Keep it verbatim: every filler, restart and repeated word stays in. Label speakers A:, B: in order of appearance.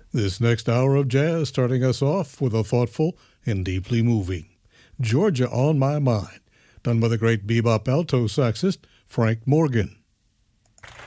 A: This next hour of jazz starting us off with a thoughtful and deeply moving Georgia on My Mind, done by the great bebop alto saxist Frank Morgan.